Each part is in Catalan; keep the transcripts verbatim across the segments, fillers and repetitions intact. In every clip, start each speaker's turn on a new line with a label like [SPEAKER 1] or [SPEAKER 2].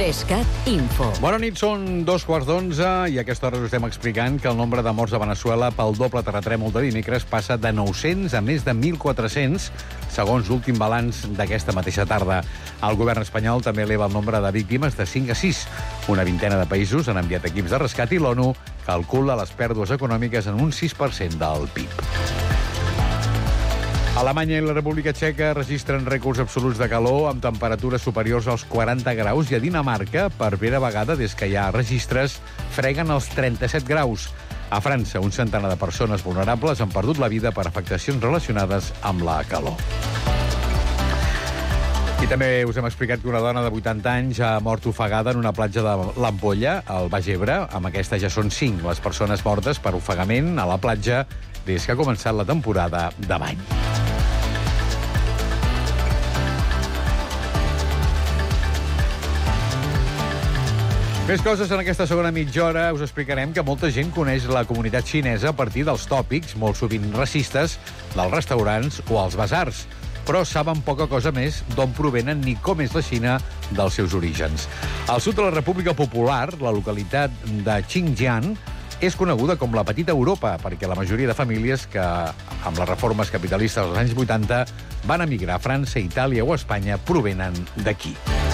[SPEAKER 1] Rescat Info.
[SPEAKER 2] Bona nit, són dos quarts d'onze i a aquesta hora us estem explicant que el nombre de morts a Veneçuela pel doble terratrèmol de dimecres passa de nou-cents a més de mil quatre-cents, segons l'últim balanç d'aquesta mateixa tarda. El govern espanyol també eleva el nombre de víctimes de cinc a sis. Una vintena de països han enviat equips de rescat i l'ONU calcula les pèrdues econòmiques en un sis per cent del P I B. Alemanya i la República Txeca registren rècords absoluts de calor amb temperatures superiors als quaranta graus i a Dinamarca, per primera vegada des que hi ha registres, freguen els trenta-set graus. A França, un centenar de persones vulnerables han perdut la vida per afectacions relacionades amb la calor. I també us hem explicat que una dona de vuitanta anys ha mort ofegada en una platja de l'Ampolla, al Baix Ebre. Amb aquesta ja són cinc les persones mortes per ofegament a la platja des que ha començat la temporada de bany. Més coses en aquesta segona mitja hora. Us explicarem que molta gent coneix la comunitat xinesa a partir dels tòpics, molt sovint racistes, dels restaurants o els basars. Però saben poca cosa més d'on provenen ni com és la Xina dels seus orígens. Al sud de la República Popular, la localitat de Xinjiang és coneguda com la Petita Europa, perquè la majoria de famílies que, amb les reformes capitalistes dels anys vuitanta, van emigrar a França, Itàlia o Espanya, provenen d'aquí.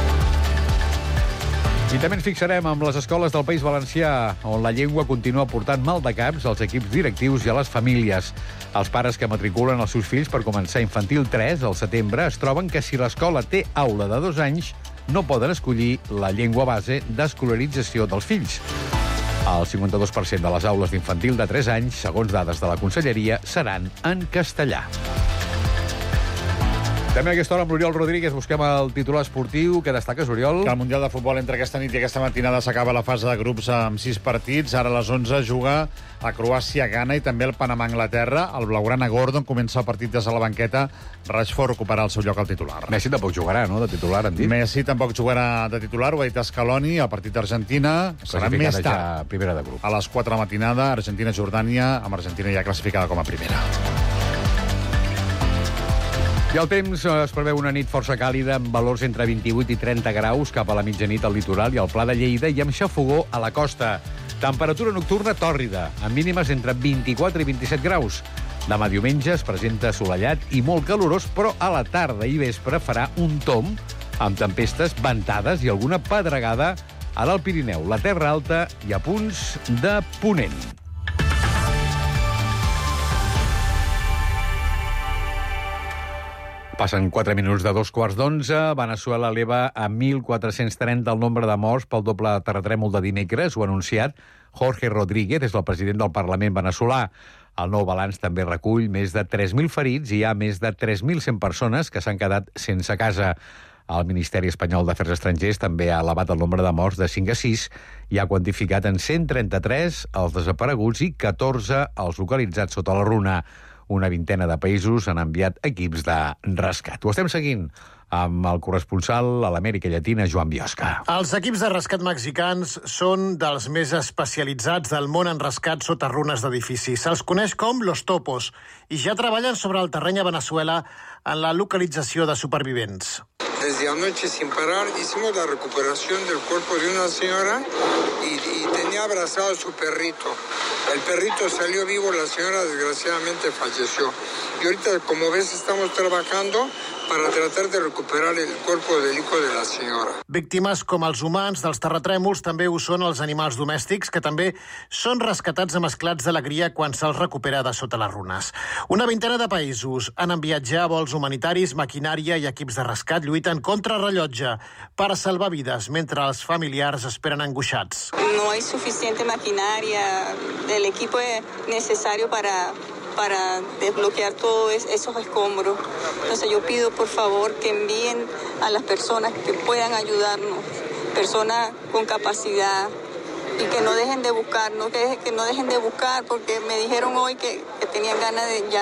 [SPEAKER 2] I també ens fixarem amb les escoles del País Valencià, on la llengua continua portant mal de caps als equips directius i a les famílies. Els pares que matriculen els seus fills per començar infantil tres al setembre es troben que si l'escola té aula de dos anys, no poden escollir la llengua base d'escolarització dels fills. El cinquanta-dos per cent de les aules d'infantil de tres anys, segons dades de la Conselleria, seran en castellà. També a aquesta hora amb l'Oriol Rodríguez busquem el titular esportiu. Què destaques, Oriol?
[SPEAKER 3] Que el Mundial de Futbol entre aquesta nit i aquesta matinada s'acaba la fase de grups amb sis partits. Ara a les onze juga a Croàcia-Ghana i també el Panamà-Anglaterra. El blaugrana Gordon comença el partit des de la banqueta. Rashford recuperarà el seu lloc al titular.
[SPEAKER 2] Messi tampoc jugarà, no?, de titular, han dit.
[SPEAKER 3] Messi tampoc jugarà de titular, ho ha dit Scaloni. El partit d'Argentina serà més tard.
[SPEAKER 2] Ja primera de grup.
[SPEAKER 3] A les quatre de la matinada, Argentina-Jordània, amb Argentina ja classificada com a primera.
[SPEAKER 2] I el temps es preveu una nit força càlida amb valors entre vint-i-vuit i trenta graus cap a la mitjanit al litoral i al Pla de Lleida i amb xafogó a la costa. Temperatura nocturna tòrrida, amb mínimes entre vint-i-quatre i vint-i-set graus. Demà diumenge es presenta assolellat i molt calorós, però a la tarda i vespre farà un tomb amb tempestes, ventades i alguna pedregada a l'Alt Pirineu, la Terra Alta i a punts de Ponent. Passen quatre minuts de dos quarts d'onze. Veneçuela eleva a mil quatre-cents trenta el nombre de morts pel doble terratrèmol de dimecres. Ho ha anunciat Jorge Rodríguez, és el president del Parlament veneçolà. El nou balanç també recull més de tres mil ferits i hi ha més de tres mil cent persones que s'han quedat sense casa. El Ministeri Espanyol d'Afers Estrangers també ha elevat el nombre de morts de cinc a sis i ha quantificat en cent trenta-tres els desapareguts i catorze els localitzats sota la runa. Una vintena de països han enviat equips de rescat. Ho estem seguint amb el corresponsal a l'Amèrica Llatina, Joan Biosca.
[SPEAKER 4] Els equips de rescat mexicans són dels més especialitzats del món en rescat sota runes d'edificis. Se'ls coneix com Los Topos i ja treballen sobre el terreny a Veneçuela en la localització de supervivents.
[SPEAKER 5] Desde anoche sin parar hicimos la recuperación del cuerpo de una señora y, y tenía abrazado a su perrito. El perrito salió vivo, la señora desgraciadamente falleció. Y ahorita, como ves, estamos trabajando para tratar de recuperar el cuerpo del hijo de la señora.
[SPEAKER 4] Víctimes com els humans dels terratrèmols també ho són els animals domèstics, que també són rescatats amb esclats d'alegria quan se'ls recupera de sota les runes. Una vintena de països han enviat ja vols humanitaris, maquinària i equips de rescat lluiten contra rellotge per salvar vides mentre els familiars esperen angoixats.
[SPEAKER 6] No hay suficiente maquinaria, el equipo es necesario para para desbloquear todos esos escombros. Entonces yo pido por favor que envíen a las personas que puedan ayudarnos, personas con capacidad, y que no dejen de buscar, no que, que no dejen de buscar, porque me dijeron hoy que, que tenían ganas de ya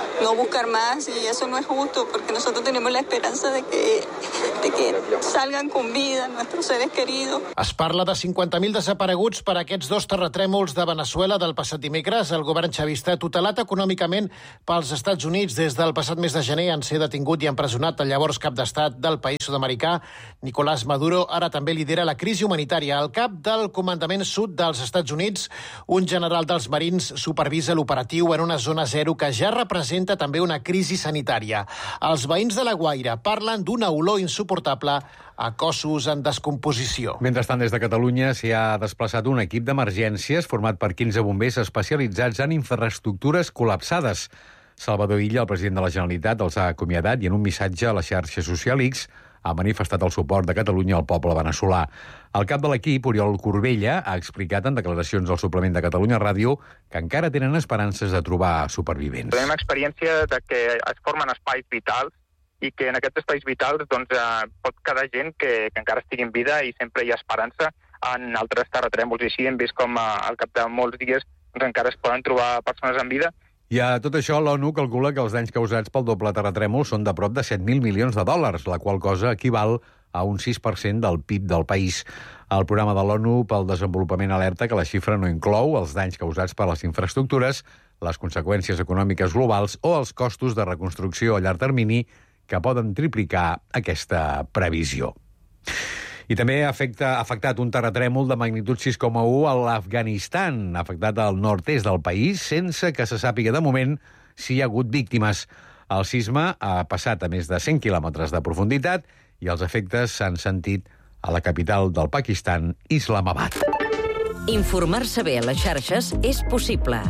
[SPEAKER 6] no buscar más, y eso no es justo porque nosotros tenemos la esperanza de que, de que salgan con vida nuestros seres queridos.
[SPEAKER 4] Es parla de cinquanta mil desapareguts per aquests dos terratrèmols de Veneçuela del passat dimecres. El govern xavista, tutelat econòmicament pels Estats Units des del passat mes de gener, en ser detingut i empresonat el llavors cap d'estat del país sud-americà, Nicolás Maduro, ara també lidera la crisi humanitària. El cap del comandament sud dels Estats Units, un general dels Marins, supervisa l'operatiu en una zona zero que ja representa també una crisi sanitària. Els veïns de La Guaira parlen d'una olor insuportable a cossos en descomposició.
[SPEAKER 2] Mentrestant, des de Catalunya s'hi ha desplaçat un equip d'emergències format per quinze bombers especialitzats en infraestructures col·lapsades. Salvador Illa, el president de la Generalitat, els ha acomiadat i en un missatge a la xarxa social X ha manifestat el suport de Catalunya al poble veneçolà. El cap de l'equip, Oriol Corbella, ha explicat en declaracions al suplement de Catalunya Ràdio que encara tenen esperances de trobar supervivents.
[SPEAKER 1] Tenim experiència de que es formen espais vitals i que en aquests espais vitals doncs, eh, pot quedar gent que, que encara estigui en vida i sempre hi ha esperança en altres terratrèmols. I així hem vist com eh, al cap de molts dies doncs, encara es poden trobar persones en vida.
[SPEAKER 2] I a tot això, l'ONU calcula que els danys causats pel doble terratrèmol són de prop de set mil milions de dòlars, la qual cosa equival a un sis per cent del P I B del país. El programa de l'ONU pel desenvolupament alerta que la xifra no inclou els danys causats per les infraestructures, les conseqüències econòmiques globals o els costos de reconstrucció a llarg termini que poden triplicar aquesta previsió. I també ha afecta, ha afectat un terratrèmol de magnitud sis coma u a l'Afganistan, ha afectat el nord-est del país, sense que se sàpiga de moment si hi ha hagut víctimes. El sisme ha passat a més de cent quilòmetres de profunditat i els efectes s'han sentit a la capital del Pakistan, Islamabad.
[SPEAKER 7] Informar-se bé a les xarxes és possible.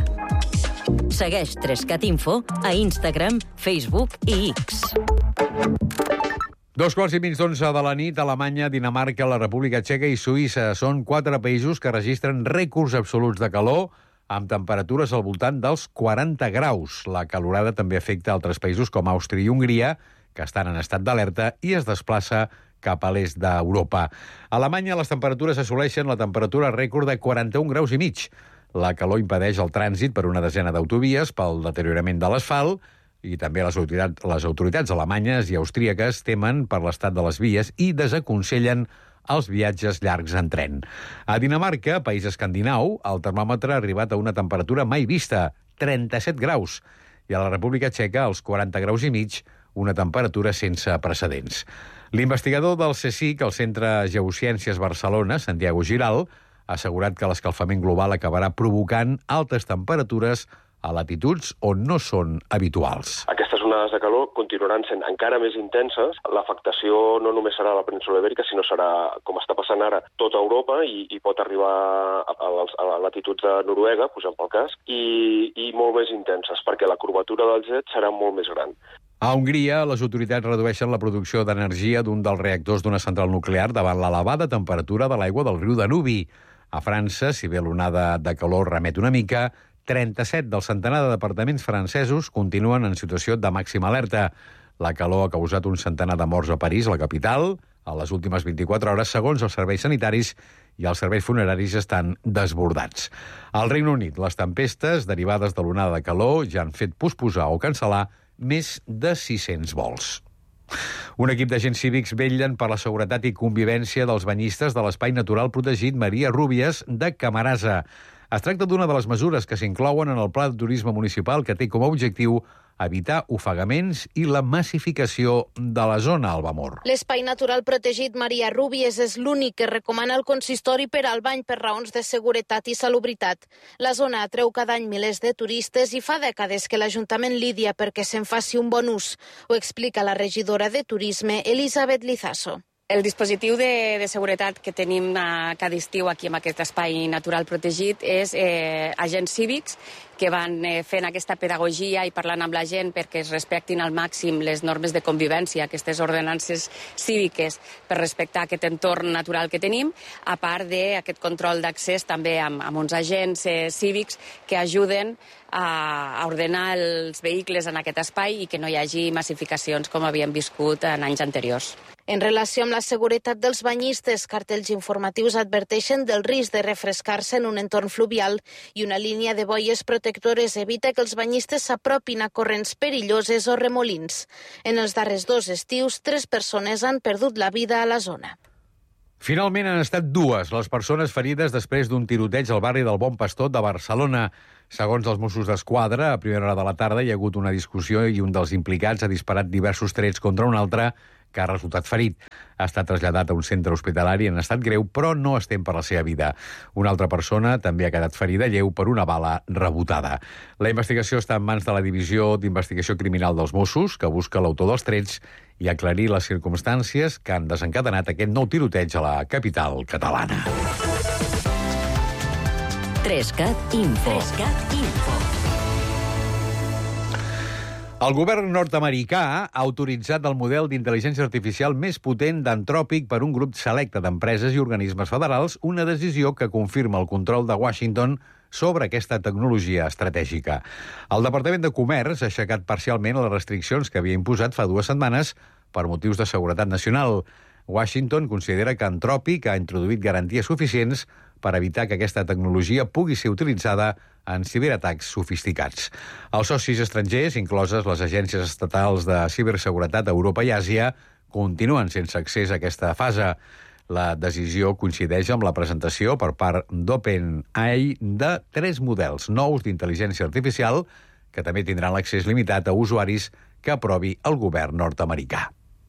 [SPEAKER 7] Segueix Trescat Info a Instagram, Facebook i X.
[SPEAKER 2] Dos quarts i mig d'onze de la nit, Alemanya, Dinamarca, la República Txeca i Suïssa són quatre països que registren rècords absoluts de calor amb temperatures al voltant dels quaranta graus. La calorada també afecta altres països com Àustria i Hongria, que estan en estat d'alerta i es desplaça cap a l'est d'Europa. A Alemanya les temperatures assoleixen la temperatura rècord de quaranta-un graus i mig. La calor impedeix el trànsit per una desena d'autovies pel deteriorament de l'asfalt i també les autoritats, les autoritats alemanyes i austríaques temen per l'estat de les vies i desaconsellen els viatges llargs en tren. A Dinamarca, país escandinau, el termòmetre ha arribat a una temperatura mai vista, trenta-set graus, i a la República Txeca, als quaranta graus i mig, una temperatura sense precedents. L'investigador del CSIC, el Centre Geociències Barcelona, Santiago Giral, ha assegurat que l'escalfament global acabarà provocant altes temperatures a latituds on no són habituals.
[SPEAKER 8] Aquestes onades de calor continuaran sent encara més intenses. L'afectació no només serà a la península Ibèrica, sinó serà, com està passant ara, tota Europa i, i pot arribar a, a, a latituds de Noruega, posem pel cas, i, i molt més intenses, perquè la curvatura del jet serà molt més gran.
[SPEAKER 2] A Hongria, les autoritats redueixen la producció d'energia d'un dels reactors d'una central nuclear davant l'elevada temperatura de l'aigua del riu Danubi. A França, si bé l'onada de calor remet una mica, trenta-set del centenar de departaments francesos continuen en situació de màxima alerta. La calor ha causat un centenar de morts a París, la capital, a les últimes vint-i-quatre hores, segons els serveis sanitaris, i els serveis funeraris estan desbordats. Al Regne Unit, les tempestes derivades de l'onada de calor ja han fet posposar o cancel·lar més de sis-cents vols. Un equip d'agents cívics vetllen per la seguretat i convivència dels banyistes de l'espai natural protegit Maria Rúbies de Camarasa. Es tracta d'una de les mesures que s'inclouen en el Pla de Turisme Municipal que té com a objectiu evitar ofegaments i la massificació de la zona, Albamor.
[SPEAKER 9] L'espai natural protegit Maria Rúbies és l'únic que recomana el consistori per al bany per raons de seguretat i salubritat. La zona atreu cada any milers de turistes i fa dècades que l'Ajuntament lidia perquè se'n faci un bon ús. Ho explica la regidora de Turisme, Elisabet Lizaso.
[SPEAKER 10] El dispositiu de, de seguretat que tenim a cada estiu aquí en aquest espai natural protegit és eh, agents cívics que van eh, fent aquesta pedagogia i parlant amb la gent perquè es respectin al màxim les normes de convivència, aquestes ordenances cíviques per respectar aquest entorn natural que tenim, a part d'aquest control d'accés també amb, amb uns agents eh, cívics que ajuden a ordenar els vehicles en aquest espai i que no hi hagi massificacions com havíem viscut en anys anteriors.
[SPEAKER 9] En relació amb la seguretat dels banyistes, cartells informatius adverteixen del risc de refrescar-se en un entorn fluvial i una línia de boies protectores evita que els banyistes s'apropin a corrents perilloses o remolins. En els darrers dos estius, tres persones han perdut la vida a la zona.
[SPEAKER 2] Finalment han estat dues les persones ferides després d'un tiroteig al barri del Bon Pastor de Barcelona. Segons els Mossos d'Esquadra, a primera hora de la tarda hi ha hagut una discussió i un dels implicats ha disparat diversos trets contra un altre que ha resultat ferit. Ha estat traslladat a un centre hospitalari en estat greu, però no es tem per la seva vida. Una altra persona també ha quedat ferida lleu per una bala rebotada. La investigació està en mans de la Divisió d'Investigació Criminal dels Mossos, que busca l'autor dels trets i aclarir les circumstàncies que han desencadenat aquest nou tiroteig a la capital catalana.
[SPEAKER 7] Trescat Info. Trescat Info.
[SPEAKER 2] El govern nord-americà ha autoritzat el model d'intel·ligència artificial més potent d'Anthropic per un grup selecte d'empreses i organismes federals, una decisió que confirma el control de Washington sobre aquesta tecnologia estratègica. El Departament de Comerç ha aixecat parcialment les restriccions que havia imposat fa dues setmanes per motius de seguretat nacional. Washington considera que Anthropic ha introduït garanties suficients per evitar que aquesta tecnologia pugui ser utilitzada en ciberatacs sofisticats. Els socis estrangers, incloses les agències estatals de ciberseguretat a Europa i Àsia, continuen sense accés a aquesta fase. La decisió coincideix amb la presentació per part d'OpenAI de tres models nous d'intel·ligència artificial que també tindran l'accés limitat a usuaris que aprovi el govern nord-americà.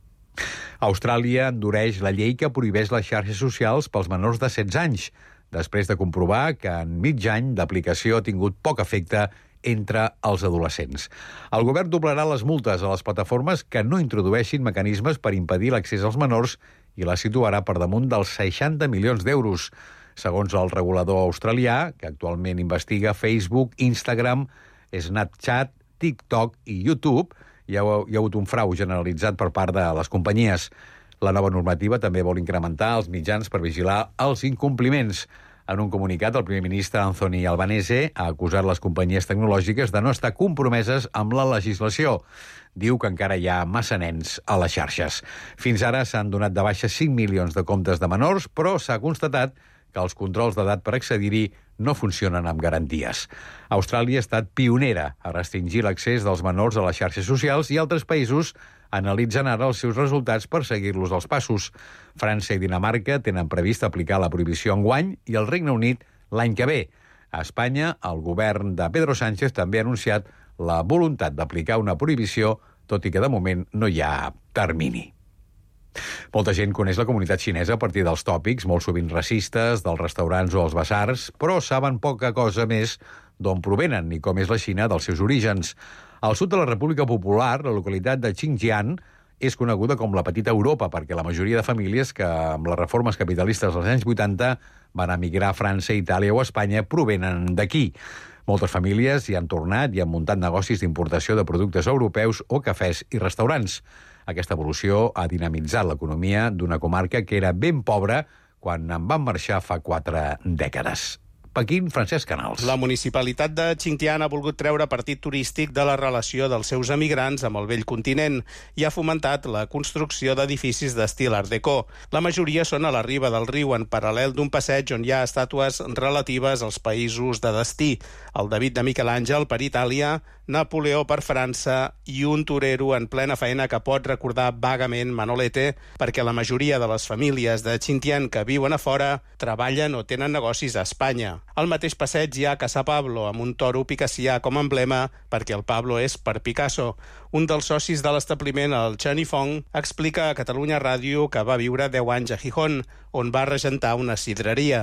[SPEAKER 2] Austràlia endureix la llei que prohibeix les xarxes socials pels menors de setze anys, després de comprovar que en mig any d'aplicació ha tingut poc efecte entre els adolescents. El govern doblarà les multes a les plataformes que no introdueixin mecanismes per impedir l'accés als menors i la situarà per damunt dels seixanta milions d'euros. Segons el regulador australià, que actualment investiga Facebook, Instagram, Snapchat, TikTok i YouTube, hi ha, hi ha hagut un frau generalitzat per part de les companyies. La nova normativa també vol incrementar els mitjans per vigilar els incompliments. En un comunicat, el primer ministre Anthony Albanese ha acusat les companyies tecnològiques de no estar compromeses amb la legislació. Diu que encara hi ha massa nens a les xarxes. Fins ara s'han donat de baixa cinc milions de comptes de menors, però s'ha constatat que els controls d'edat per accedir-hi no funcionen amb garanties. Austràlia ha estat pionera a restringir l'accés dels menors a les xarxes socials i altres països analitzen ara els seus resultats per seguir-los els passos. França i Dinamarca tenen previst aplicar la prohibició enguany i el Regne Unit l'any que ve. A Espanya, el govern de Pedro Sánchez també ha anunciat la voluntat d'aplicar una prohibició, tot i que de moment no hi ha termini. Molta gent coneix la comunitat xinesa a partir dels tòpics, molt sovint racistes, dels restaurants o els basars, però saben poca cosa més d'on provenen ni com és la Xina dels seus orígens. Al sud de la República Popular, la localitat de Xinjiang és coneguda com la petita Europa perquè la majoria de famílies que, amb les reformes capitalistes dels anys vuitanta, van emigrar a França, Itàlia o Espanya provenen d'aquí. Moltes famílies hi han tornat i han muntat negocis d'importació de productes europeus o cafès i restaurants. Aquesta evolució ha dinamitzat l'economia d'una comarca que era ben pobra quan en van marxar fa quatre dècades. Pequín, Francesc Canals.
[SPEAKER 11] La municipalitat de Xinjiang ha volgut treure partit turístic de la relació dels seus emigrants amb el vell continent i ha fomentat la construcció d'edificis d'estil art déco. La majoria són a la riba del riu, en paral·lel d'un passeig on hi ha estàtues relatives als països de destí. El David de Miquel Àngel per Itàlia, Napoleó per França i un torero en plena feina que pot recordar vagament Manolete, perquè la majoria de les famílies de Xinjiang que viuen a fora treballen o tenen negocis a Espanya. Al mateix passeig hi ha Casa Pablo, amb un toro picassià com a emblema, perquè el Pablo és per Picasso. Un dels socis de l'establiment, el Chen Yifeng, explica a Catalunya Ràdio que va viure deu anys a Gijón, on va regentar una sidreria.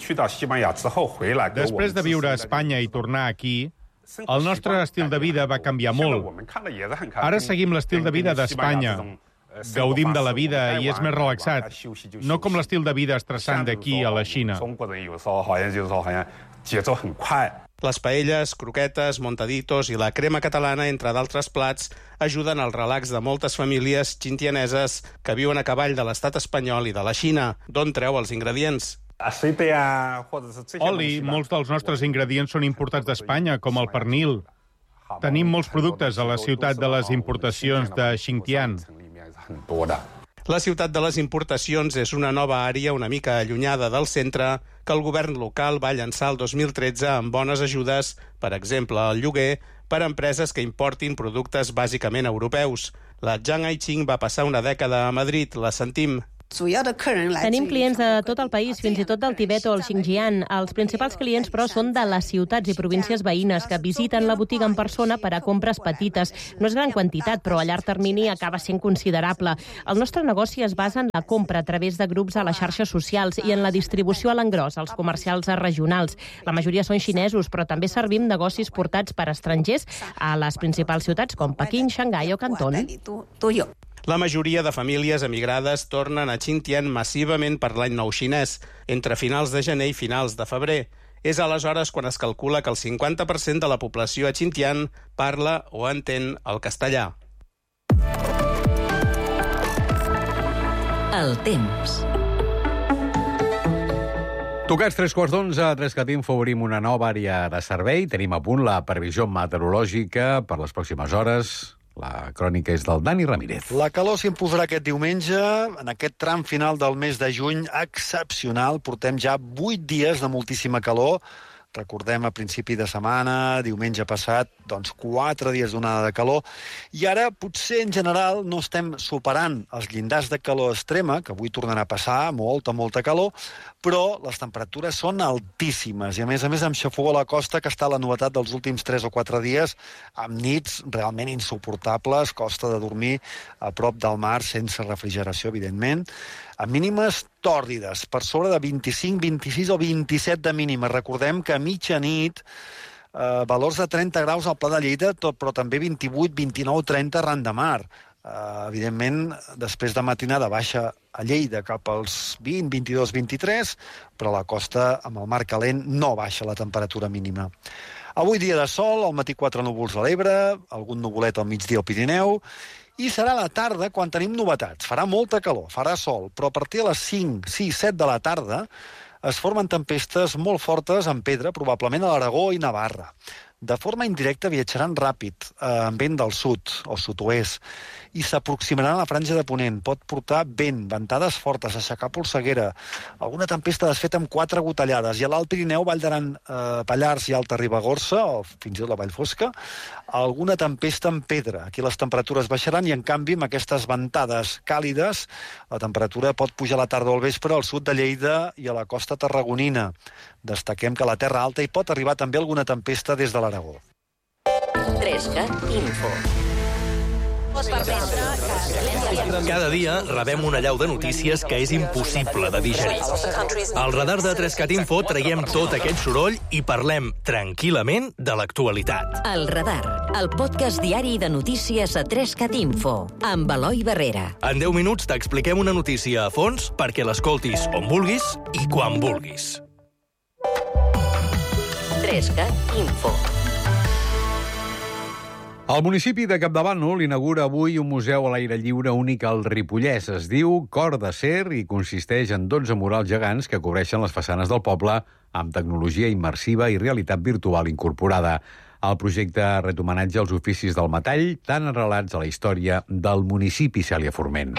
[SPEAKER 12] Després de viure a Espanya i tornar aquí, el nostre estil de vida va canviar molt. Ara seguim l'estil de vida d'Espanya. Gaudim de la vida i és més relaxat, no com l'estil de vida estressant d'aquí a la Xina.
[SPEAKER 11] Les paelles, croquetes, montaditos i la crema catalana, entre d'altres plats, ajuden al relax de moltes famílies xintianeses que viuen a cavall de l'estat espanyol i de la Xina, d'on treu els ingredients.
[SPEAKER 12] Oli, molts dels nostres ingredients són importats d'Espanya, com el pernil. Tenim molts productes a la ciutat de les importacions de Xinjiang.
[SPEAKER 11] La ciutat de les importacions és una nova àrea una mica allunyada del centre que el govern local va llançar el dos mil tretze amb bones ajudes, per exemple, el lloguer, per a empreses que importin productes bàsicament europeus. La Zhang Aiqing va passar una dècada a Madrid, la sentim.
[SPEAKER 13] Tenim clients de tot el país, fins i tot del Tibet o el Xinjiang. Els principals clients, però, són de les ciutats i províncies veïnes que visiten la botiga en persona per a compres petites. No és gran quantitat, però a llarg termini acaba sent considerable. El nostre negoci es basa en la compra a través de grups a les xarxes socials i en la distribució a l'engròs, als comercials regionals. La majoria són xinesos, però també servim negocis portats per estrangers a les principals ciutats com Pequín, Xangai o Canton.
[SPEAKER 11] La majoria de famílies emigrades tornen a Xinjiang massivament per l'any nou xinès, entre finals de gener i finals de febrer. És aleshores quan es calcula que el cinquanta per cent de la població a Xinjiang parla o entén el castellà.
[SPEAKER 7] El temps.
[SPEAKER 2] Tocats tres quarts d'onze, a Tres Catinfo obrim una nova àrea de servei. Tenim a punt la previsió meteorològica per les pròximes hores. La crònica és del Dani Ramírez.
[SPEAKER 14] La calor s'imposarà aquest diumenge, en aquest tram final del mes de juny excepcional. Portem ja vuit dies de moltíssima calor. Recordem a principi de setmana, diumenge passat, doncs quatre dies d'onada de calor. I ara, potser en general, no estem superant els llindars de calor extrema, que avui tornarà a passar, molta, molta calor, però les temperatures són altíssimes. I a més a més amb xafogó a la costa, que està la novetat dels últims tres o quatre dies, amb nits realment insuportables, costa de dormir a prop del mar, sense refrigeració, evidentment, a mínimes tòrrides, per sobre de vint-i-cinc, vint-i-sis o vint-i-set de mínimes. Recordem que a mitjanit eh, valors de trenta graus al Pla de Lleida, tot, però també vint-i-vuit, vint-i-nou, trenta arran de mar. Eh, evidentment, després de matinada baixa a Lleida cap als vint, vint-i-dos, vint-i-tres, però a la costa, amb el mar calent, no baixa la temperatura mínima. Avui dia de sol, al matí quatre núvols a l'Ebre, algun nuvolet al migdia al Pirineu, i serà a la tarda quan tenim novetats. Farà molta calor, farà sol, però a partir de les cinc, sis, set de la tarda es formen tempestes molt fortes en pedra, probablement a l'Aragó i Navarra. De forma indirecta viatjaran ràpid, eh, amb vent del sud o sud-oest, i s'aproximaran a la franja de ponent. Pot portar vent, ventades fortes, aixecar polseguera, alguna tempesta desfeta amb quatre gotellades, i a l'Alt Pirineu, Vall d'Aran, eh, Pallars i Alta Ribagorça, o fins i tot la Vall Fosca, alguna tempesta en pedra. Aquí les temperatures baixaran i, en canvi, amb aquestes ventades càlides, la temperatura pot pujar a la tarda o al vespre al sud de Lleida i a la costa tarragonina. Destaquem que a la Terra Alta hi pot arribar també alguna tempesta des de l'Aragó.
[SPEAKER 7] Trescat Info.
[SPEAKER 15] Cada dia rebem una allau de notícies que és impossible de digerir. Al radar de Trescat Info traiem tot aquest soroll i parlem tranquil·lament de l'actualitat.
[SPEAKER 7] El radar, el podcast diari de notícies a Trescat Info, amb Eloi Barrera.
[SPEAKER 15] En deu minuts t'expliquem una notícia a fons perquè l'escoltis on vulguis i quan vulguis.
[SPEAKER 7] Trescat Info.
[SPEAKER 2] El municipi de Campdevànol inaugura avui un museu a l'aire lliure únic al Ripollès. Es diu Cor d'Acer i consisteix en dotze murals gegants que cobreixen les façanes del poble amb tecnologia immersiva i realitat virtual incorporada. El projecte ret homenatge als oficis del metall, tan arrelats a la història del municipi, Cèlia Forment.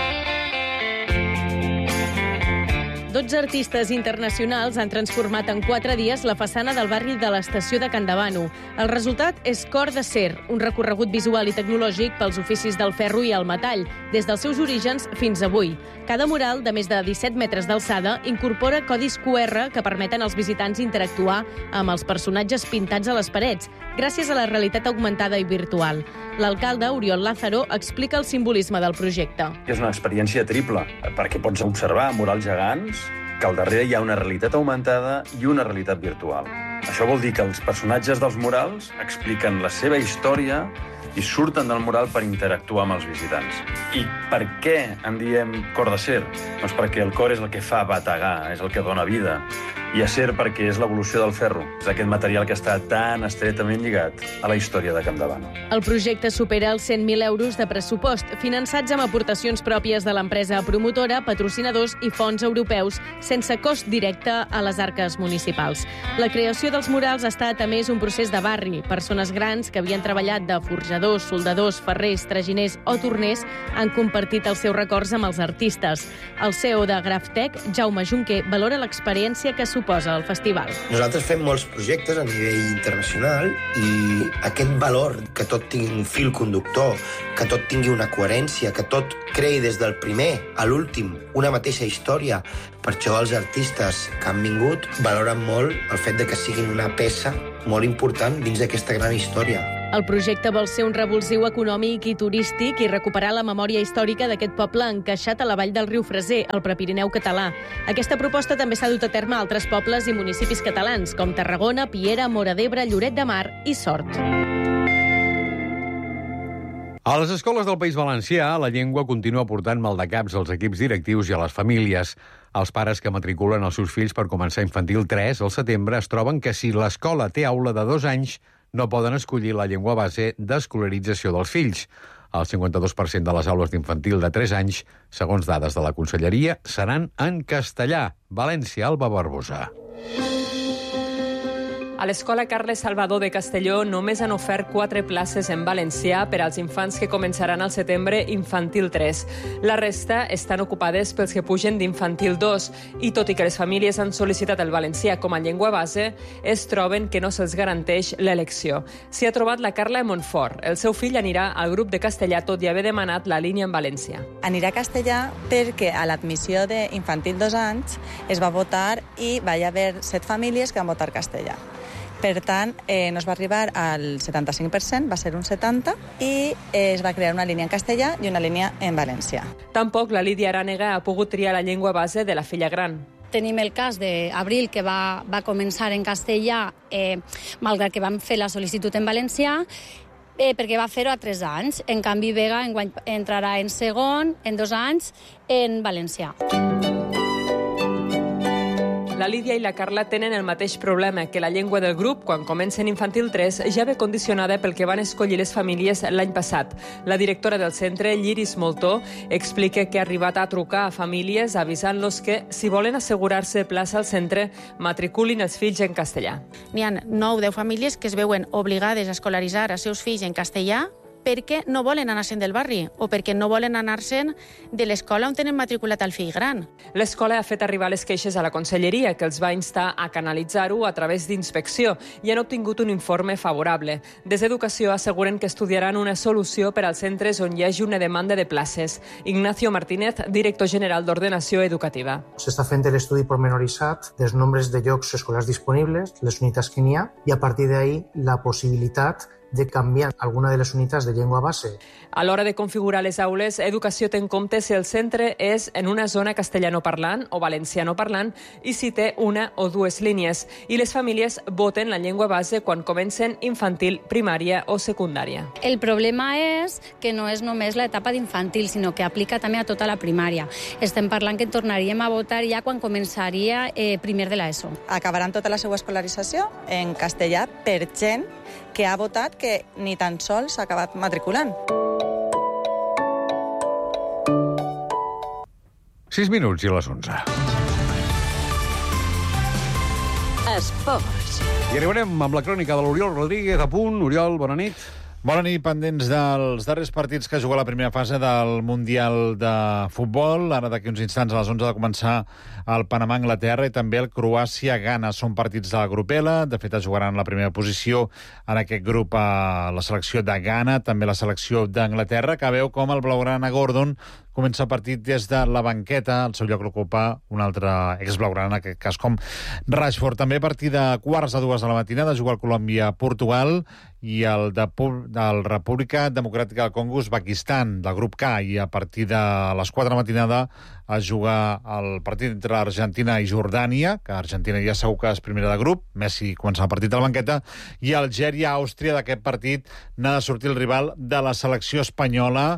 [SPEAKER 16] dotze artistes internacionals han transformat en quatre dies la façana del barri de l'estació de Campdevànol. El resultat és Cor d'Acer, un recorregut visual i tecnològic pels oficis del ferro i el metall, des dels seus orígens fins avui. Cada mural, de més de disset metres d'alçada, incorpora codis Q R que permeten als visitants interactuar amb els personatges pintats a les parets, gràcies a la realitat augmentada i virtual. L'alcalde, Oriol Lázaro, explica el simbolisme del projecte.
[SPEAKER 17] És una experiència triple, perquè pots observar murals gegants que al darrere hi ha una realitat augmentada i una realitat virtual. Això vol dir que els personatges dels murals expliquen la seva història i surten del mural per interactuar amb els visitants. I per què en diem Cor d'Acer? Doncs perquè el cor és el que fa bategar, és el que dona vida. I acer perquè és l'evolució del ferro. És aquest material que està tan estretament lligat a la història de Campdevànol.
[SPEAKER 16] El projecte supera els cent mil euros de pressupost, finançats amb aportacions pròpies de l'empresa promotora, patrocinadors i fons europeus, sense cost directe a les arques municipals. La creació dels murals ha estat, a més, un procés de barri. Persones grans que havien treballat de forjadors, soldadors, ferrers, traginers o torners han compartit els seus records amb els artistes. El C E O de Graftec, Jaume Junquer, valora l'experiència que suposa el festival.
[SPEAKER 18] Nosaltres fem molts projectes a nivell internacional i aquest valor, que tot tingui un fil conductor, que tot tingui una coherència, que tot creï des del primer a l'últim una mateixa història. Per això els artistes que han vingut valoren molt el fet de que siguin una peça molt important dins d'aquesta gran història.
[SPEAKER 16] El projecte vol ser un revulsiu econòmic i turístic i recuperar la memòria històrica d'aquest poble encaixat a la vall del riu Freser, al Prepirineu català. Aquesta proposta també s'ha dut a terme a altres pobles i municipis catalans, com Tarragona, Piera, Móra d'Ebre, Lloret de Mar i Sort.
[SPEAKER 2] A les escoles del País Valencià, la llengua continua portant maldecaps als equips directius i a les famílies. Els pares que matriculen els seus fills per començar infantil tres al setembre es troben que si l'escola té aula de dos anys, no poden escollir la llengua base d'escolarització dels fills. El cinquanta-dos per cent de les aules d'infantil de tres anys, segons dades de la Conselleria, seran en castellà. València, Alba Barbosa.
[SPEAKER 19] A l'Escola Carles Salvador de Castelló només han ofert quatre places en valencià per als infants que començaran al setembre infantil tres. La resta estan ocupades pels que pugen d'infantil dos i, tot i que les famílies han sol·licitat el valencià com a llengua base, es troben que no se'ls garanteix l'elecció. S'hi ha trobat la Carla Montfort. El seu fill anirà al grup de castellà tot i haver demanat la línia en valencià.
[SPEAKER 20] Anirà a castellà perquè a l'admissió d'infantil dos anys es va votar i va haver set famílies que van votar castellà. Per tant, eh, no es va arribar al setanta-cinc per cent, va ser un setanta per cent, i eh, es va crear una línia en castellà i una línia en valencià.
[SPEAKER 19] Tampoc la Lídia Arànega ha pogut triar la llengua base de la filla gran.
[SPEAKER 21] Tenim el cas d'Abril, que va, va començar en castellà, eh, malgrat que vam fer la sol·licitud en valencià, eh, perquè va fer-ho a tres anys. En canvi, Vega enguany entrarà en segon, en dos anys, en valencià.
[SPEAKER 19] La Lídia i la Carla tenen el mateix problema, que la llengua del grup, quan comencen infantil tres, ja ve condicionada pel que van escollir les famílies l'any passat. La directora del centre, Lliris Moltó, explica que ha arribat a trucar a famílies avisant-los que, si volen assegurar-se plaça al centre, matriculin els fills en castellà.
[SPEAKER 22] N'hi ha nou o deu famílies que es veuen obligades a escolaritzar els seus fills en castellà perquè no volen anar-se'n del barri o perquè no volen anar-se'n de l'escola on tenen matriculat el fill gran.
[SPEAKER 19] L'escola ha fet arribar les queixes a la Conselleria, que els va instar a canalitzar-ho a través d'inspecció, i han obtingut un informe favorable. Des d'Educació asseguren que estudiaran una solució per als centres on hi hagi una demanda de places. Ignacio Martínez, director general d'Ordenació Educativa.
[SPEAKER 23] S'està fent l'estudi pormenoritzat dels nombres de llocs escolars disponibles, les unitats que n'hi ha, i a partir d'ahí la possibilitat de canviar alguna de les unitats de llengua base.
[SPEAKER 19] A l'hora de configurar les aules, Educació té en compte si el centre és en una zona castellanoparlant o valencianoparlant i si té una o dues línies. I les famílies voten la llengua base quan comencen infantil, primària o secundària.
[SPEAKER 21] El problema és que no és només l'etapa d'infantil, sinó que aplica també a tota la primària. Estem parlant que tornaríem a votar ja quan començaria eh, primer de l'ESO.
[SPEAKER 20] Acabaran tota la seva escolarització en castellà per gent que ha votat que ni tan sols s'ha acabat matriculant.
[SPEAKER 2] Sis minuts i a les onze.
[SPEAKER 7] Esports.
[SPEAKER 2] I arribarem amb la crònica de l'Oriol Rodríguez a punt. Oriol, bona nit.
[SPEAKER 3] Bona nit, pendents dels darrers partits que juga la primera fase del Mundial de Futbol. Ara d'aquí uns instants a les onze de començar el Panamà-Anglaterra i també el Croàcia-Ghana. Són partits de la grup L. De fet, es jugaran la primera posició en aquest grup a la selecció de Ghana, també la selecció d'Anglaterra, que veu com el blaugrana Gordon comença el partit des de la banqueta. El seu lloc l'ocupa un altre ex-blaugrana, en aquest cas com Rashford. També a partir de quarts de dues de la matinada jugar el Colòmbia-Portugal i el de, del República Democràtica del Congo, Uzbekistan, del grup K, i a partir de les quatre de la matinada es juga el partit entre Argentina i Jordània, que Argentina ja segur que és primera de grup, Messi comença el partit de la banqueta, i Algèria-Àustria. D'aquest partit n'ha de sortir el rival de la selecció espanyola,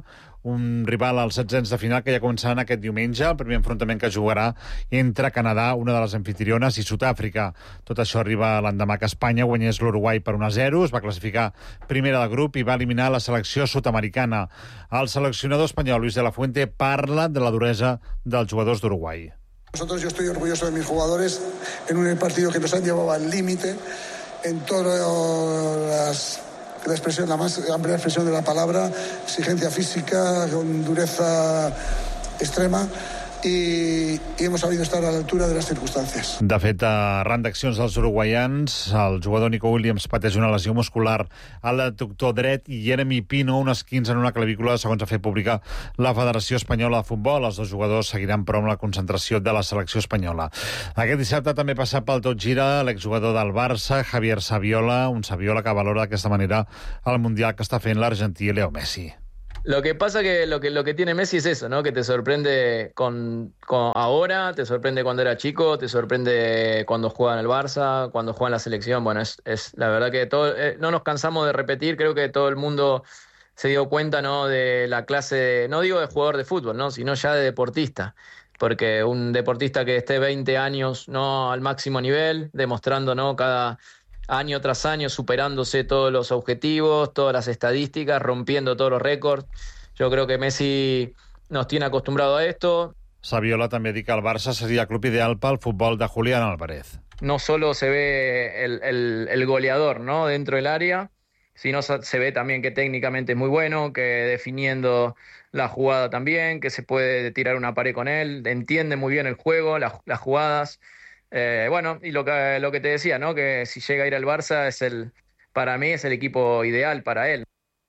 [SPEAKER 3] un rival als setzents de final que ja començaran aquest diumenge, el primer enfrontament que jugarà entre Canadà, una de les anfitriones, i Sud-àfrica. Tot això arriba l'endemà que Espanya guanyés l'Uruguai per un a zero, es va classificar primera del grup i va eliminar la selecció sud-americana. El seleccionador espanyol, Luis de la Fuente, parla de la duresa dels jugadors d'Uruguai.
[SPEAKER 4] Nosotros, yo estoy orgulloso de mis jugadores en un partido que nos han llevado al límite en todas las... la expresión, la más amplia expresión de la palabra, exigencia física, con dureza extrema, i, i hemos sabido estar a l'altura de les circumstàncies.
[SPEAKER 3] De fet, arran d'accions dels uruguaians, el jugador Nico Williams pateix una lesió muscular a l'adductor dret i Jeremy Pino un esquinç en una clavícula, segons ha fet pública la Federació Espanyola de Futbol. Els dos jugadors seguiran, però, amb la concentració de la selecció espanyola. Aquest dissabte també passa pel tot gira l'exjugador del Barça, Javier Saviola, un Saviola que valora d'aquesta manera el Mundial que està fent l'argentí Leo Messi.
[SPEAKER 5] Lo que pasa que lo que lo que tiene Messi es eso, ¿no? Que te sorprende con, con ahora, te sorprende cuando era chico, te sorprende cuando juega en el Barça, cuando juega en la selección. Bueno, es, es la verdad que todo, eh, no nos cansamos de repetir, creo que todo el mundo se dio cuenta, ¿no? De la clase, de, no digo de jugador de fútbol, ¿no? Sino ya de deportista. Porque un deportista que esté veinte años, ¿no? Al máximo nivel, demostrando, ¿no? Cada año tras año, superándose todos los objetivos, todas las estadísticas, rompiendo todos los récords. Yo creo que Messi nos tiene acostumbrado a esto.
[SPEAKER 3] Saviola també diu que el Barça seria el club ideal pel futbol de Julián Álvarez.
[SPEAKER 5] No solo se ve el, el, el goleador, ¿no? Dentro del área, sino se ve también que técnicamente es muy bueno, que definiendo la jugada también, que se puede tirar una pared con él, entiende muy bien el juego, la, las jugadas. Eh, bueno, y lo que, lo que te decía, ¿no? Que si llega a ir al Barça, es el, para mí es el equipo ideal para él.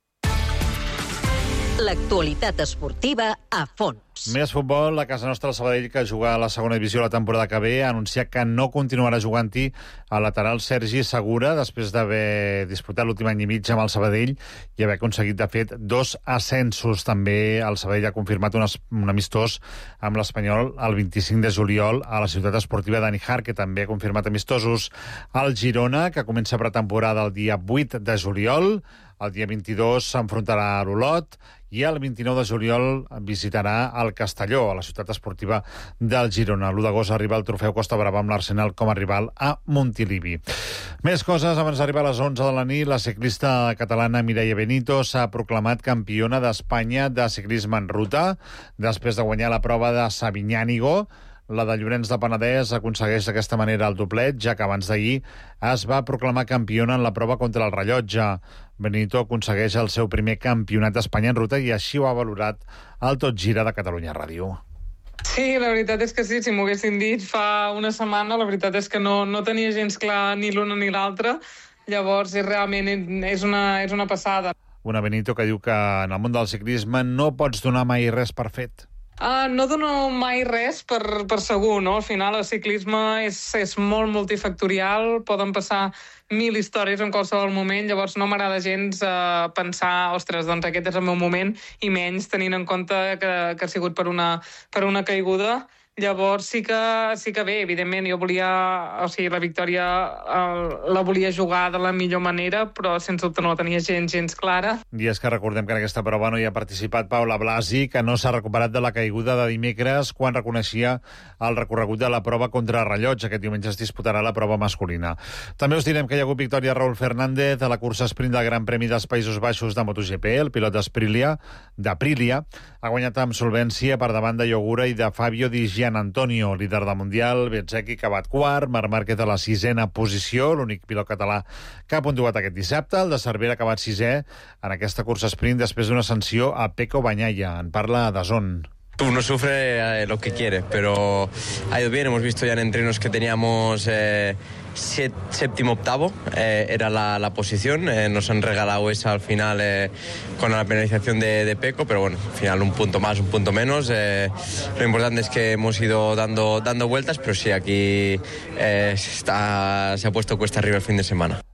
[SPEAKER 7] L'actualitat esportiva a fons.
[SPEAKER 3] Més futbol, la casa nostra, el Sabadell, que juga a la segona divisió la temporada que ve, ha anunciat que no continuarà jugant-hi al lateral Sergi Segura, després d'haver disputat l'últim any i mig amb el Sabadell i haver aconseguit, de fet, dos ascensos. També el Sabadell ha confirmat un, un amistós amb l'Espanyol el vint-i-cinc de juliol a la ciutat esportiva de Níjar, que també ha confirmat amistosos. El Girona, que comença pretemporada el dia vuit de juliol, el dia vint-i-dos s'enfrontarà a l'Olot i el vint-i-nou de juliol visitarà el Castelló, a la ciutat esportiva del Girona. L'u d'agost arriba el trofeu Costa Brava amb l'Arsenal com a rival a Montilivi. Més coses, abans d'arribar a les onze de la nit, la ciclista catalana Mireia Benito s'ha proclamat campiona d'Espanya de ciclisme en ruta, després de guanyar la prova de Sabinyànigo. La de Llorenç de Penedès aconsegueix d'aquesta manera el doblet, ja que abans d'ahir es va proclamar campiona en la prova contra el rellotge. Benito aconsegueix el seu primer campionat d'Espanya en ruta i així ho ha valorat el Tot Gira de Catalunya Ràdio.
[SPEAKER 6] Sí, la veritat és que sí, si m'ho haguessin dit fa una setmana, la veritat és que no, no tenia gens clar ni l'una ni l'altra, llavors realment és una, és una passada.
[SPEAKER 3] Una Benito que diu que en el món del ciclisme no pots donar mai res per fet.
[SPEAKER 6] Uh, no dono mai res per, per segur, no? Al final el ciclisme és, és molt multifactorial, poden passar mil històries en qualsevol moment, llavors no m'agrada gens uh, pensar, ostres, doncs aquest és el meu moment, i menys tenint en compte que, que ha sigut per una, per una caiguda. Llavors sí que, sí que bé, evidentment, jo volia, o sigui, la victòria uh, la volia jugar de la millor manera, però sense dubte no la tenia gens, gens clara.
[SPEAKER 3] I és que recordem que en aquesta prova no hi ha participat Paula Blasi, que no s'ha recuperat de la caiguda de dimecres quan reconeixia el recorregut de la prova contra rellotge. Aquest diumenge es disputarà la prova masculina. També us direm que hi ha hagut victòria Raúl Fernández a la cursa sprint del Gran Premi dels Països Baixos de MotoGP. El pilot d'Aprilia d'Aprilia ha guanyat amb solvència per davant de Yogura i de Fabio Di Gian Antonio, líder del Mundial. Bezzecchi ha acabat quart, Marc Márquez a la sisena posició, l'únic pilot català que ha puntuat aquest dissabte. El de Cervera ha acabat sisè en aquesta cursa sprint després d'una sanció a Pecco Bagnaia. En parla a DAZN.
[SPEAKER 24] Uno sufre eh, lo que quiere, pero ha ido bien. Hemos visto ya en entrenos que teníamos eh, set, séptimo, octavo, eh, era la, la posición. Eh, nos han regalado esa al final eh, con la penalización de, de Pecco, pero bueno, al final un punto más, un punto menos. Eh, lo importante es que hemos ido dando, dando vueltas, pero sí, aquí eh, está, se ha puesto cuesta arriba el fin de semana.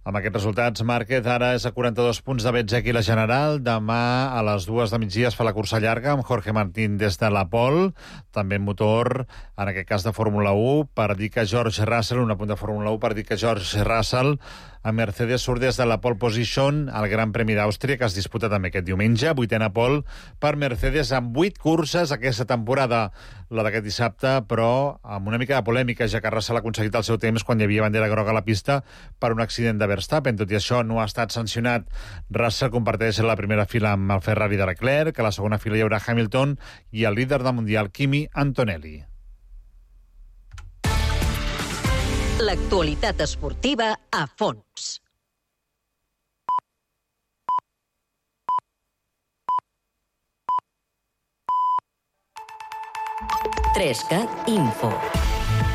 [SPEAKER 3] Amb aquests resultats, Márquez ara és a quaranta-dos punts de Bezzecchi la general. Demà a les dues de migdia es fa la cursa llarga amb Jorge Martín des de la Pol, també en motor, en aquest cas de Fórmula u, per dir que George Russell, un apunt de Fórmula u, per dir que George Russell a Mercedes surt des de la pole position al Gran Premi d'Àustria, que es disputa també aquest diumenge, vuitena pole per Mercedes amb vuit curses aquesta temporada, la d'aquest dissabte, però amb una mica de polèmica, ja que Russell ha aconseguit el seu temps quan hi havia bandera groga a la pista per un accident de Verstappen. Tot i això, no ha estat sancionat. Russell comparteix la primera fila amb el Ferrari de Leclerc, que a la segona fila hi haurà Hamilton i el líder del Mundial, Kimi Antonelli.
[SPEAKER 7] L'actualitat esportiva a fons. tres cat Info.